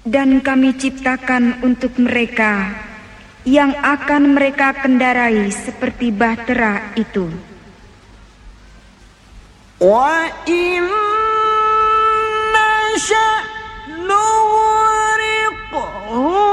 Dan kami ciptakan untuk mereka yang akan mereka kendarai seperti bahtera itu. Wa inna